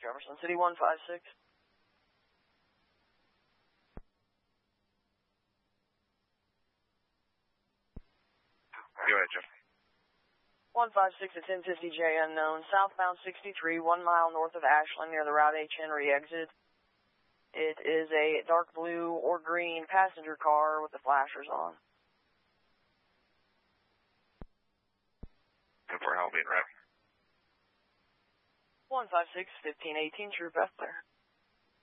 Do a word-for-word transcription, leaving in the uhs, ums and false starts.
Jefferson City one five six. Go ahead, Jeff. one five six at ten fifty J unknown, southbound sixty-three, one mile north of Ashland near the Route H Henry exit. It is a dark blue or green passenger car with the flashers on. ten four, Halloween, right? one five six, fifteen eighteen, True Beth there.